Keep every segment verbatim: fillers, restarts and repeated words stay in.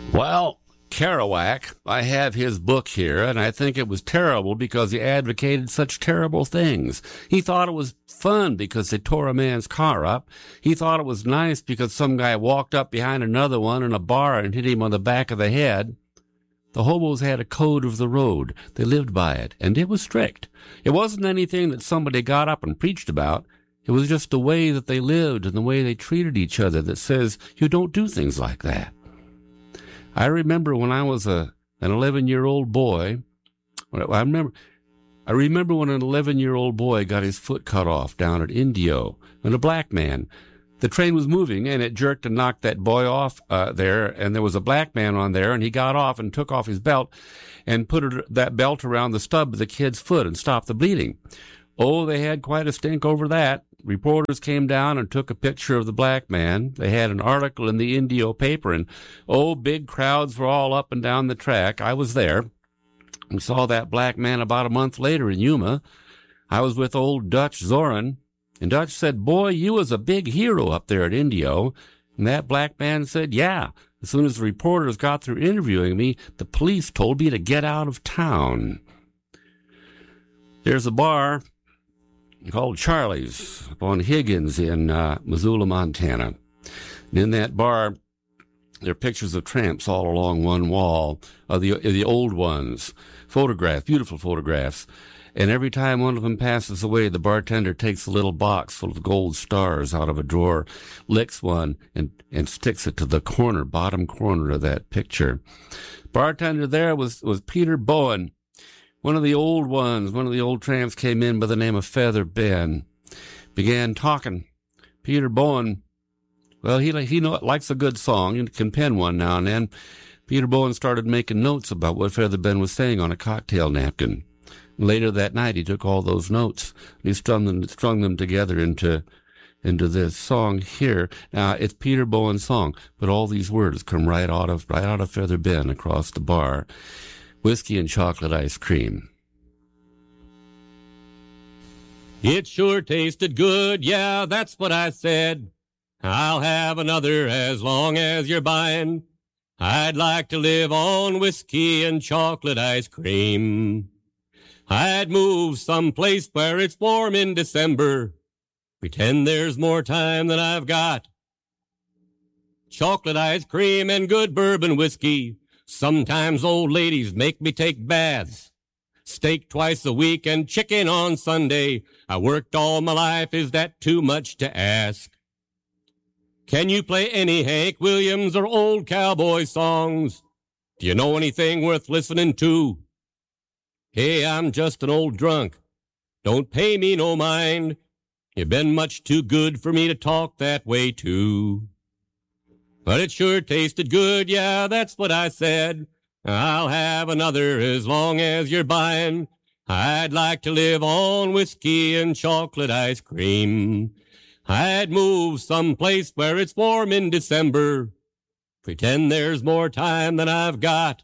Well, Kerouac, I have his book here, and I think it was terrible because he advocated such terrible things. He thought it was fun because they tore a man's car up. He thought it was nice because some guy walked up behind another one in a bar and hit him on the back of the head. The hobos had a code of the road. They lived by it, and it was strict. It wasn't anything that somebody got up and preached about. It was just the way that they lived and the way they treated each other that says you don't do things like that. I remember when I was a an eleven-year-old boy, I remember I remember when an eleven-year-old boy got his foot cut off down at Indio, and a black man. The train was moving, and it jerked and knocked that boy off uh, there, and there was a black man on there, and he got off and took off his belt and put it, that belt around the stub of the kid's foot and stopped the bleeding. Oh, they had quite a stink over that. Reporters came down and took a picture of the black man. They had an article in the Indio paper, and, oh, big crowds were all up and down the track. I was there. We saw that black man about a month later in Yuma. I was with old Dutch Zorin, and Dutch said, "Boy, you was a big hero up there at Indio." And that black man said, "Yeah." As soon as the reporters got through interviewing me, the police told me to get out of town. There's a bar called Charlie's on Higgins in uh, Missoula, Montana. And in that bar, there are pictures of tramps all along one wall, of the, of the old ones, photographs, beautiful photographs. And every time one of them passes away, the bartender takes a little box full of gold stars out of a drawer, licks one, and, and sticks it to the corner, bottom corner of that picture. Bartender there was, was Peter Bowen. One of the old ones, one of the old tramps came in by the name of Feather Ben, began talking. Peter Bowen, well, he he know, likes a good song and can pen one now and then. Peter Bowen started making notes about what Feather Ben was saying on a cocktail napkin. Later that night, he took all those notes and he strung them, strung them together into into this song here. Now, it's Peter Bowen's song, but all these words come right out of right out of Feather Ben across the bar. Whiskey and chocolate ice cream. It sure tasted good, yeah, that's what I said. I'll have another as long as you're buying. I'd like to live on whiskey and chocolate ice cream. I'd move someplace where it's warm in December. Pretend there's more time than I've got. Chocolate ice cream and good bourbon whiskey. Sometimes old ladies make me take baths. Steak twice a week and chicken on Sunday. I worked all my life, is that too much to ask? Can you play any Hank Williams or old cowboy songs? Do you know anything worth listening to? Hey, I'm just an old drunk. Don't pay me no mind. You've been much too good for me to talk that way to. But it sure tasted good, yeah, that's what I said. I'll have another as long as you're buying. I'd like to live on whiskey and chocolate ice cream. I'd move someplace where it's warm in December. Pretend there's more time than I've got.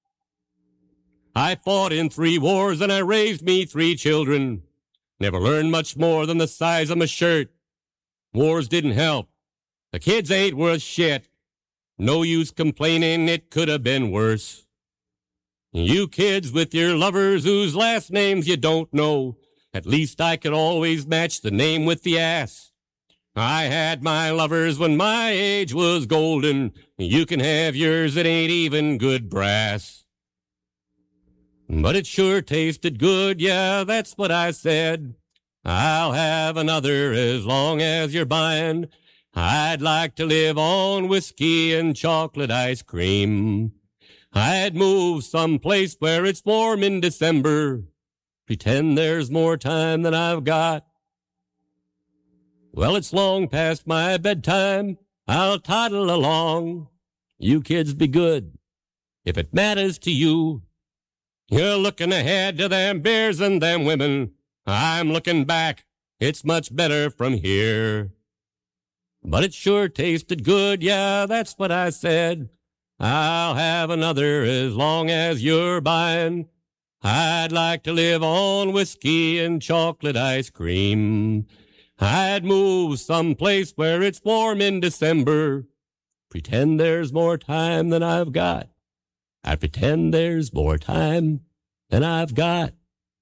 I fought in three wars and I raised me three children. Never learned much more than the size of my shirt. Wars didn't help. The kids ain't worth shit. No use complaining, it could have been worse. You kids with your lovers whose last names you don't know, at least I could always match the name with the ass. I had my lovers when my age was golden. You can have yours, it ain't even good brass. But it sure tasted good, yeah, that's what I said. I'll have another as long as you're buying. I'd like to live on whiskey and chocolate ice cream. I'd move someplace where it's warm in December. Pretend there's more time than I've got. Well, it's long past my bedtime. I'll toddle along. You kids be good. If it matters to you, you're looking ahead to them beers and them women. I'm looking back. It's much better from here. But it sure tasted good, yeah, that's what I said. I'll have another as long as you're buying. I'd like to live on whiskey and chocolate ice cream. I'd move someplace where it's warm in December. pretend there's more time than I've got. I pretend there's more time than I've got.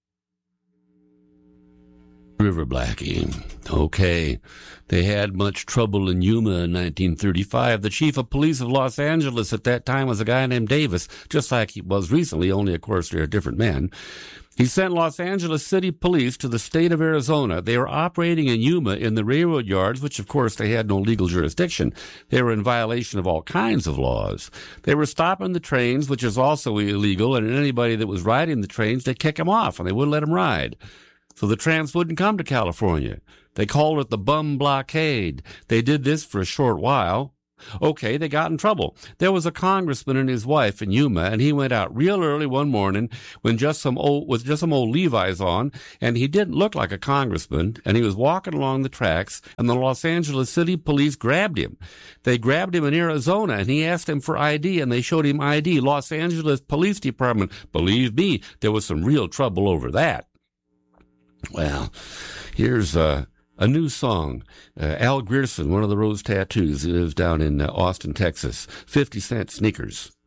River Blackie. Okay. They had much trouble in Yuma in nineteen thirty-five. The chief of police of Los Angeles at that time was a guy named Davis, just like he was recently, only, of course, they're different men. He sent Los Angeles City Police to the state of Arizona. They were operating in Yuma in the railroad yards, which, of course, they had no legal jurisdiction. They were in violation of all kinds of laws. They were stopping the trains, which is also illegal, and anybody that was riding the trains, they'd kick them off, and they wouldn't let them ride. So the tramps wouldn't come to California. They called it the bum blockade. They did this for a short while. Okay, they got in trouble. There was a congressman and his wife in Yuma, and he went out real early one morning when just some old, with just some old Levi's on, and he didn't look like a congressman, and he was walking along the tracks, and the Los Angeles City Police grabbed him. They grabbed him in Arizona, and he asked them for I D, and they showed him I D. Los Angeles Police Department. Believe me, there was some real trouble over that. Well, here's uh, a new song. Uh, Al Grierson, one of the Rose Tattoos, lives down in uh, Austin, Texas. fifty cent sneakers.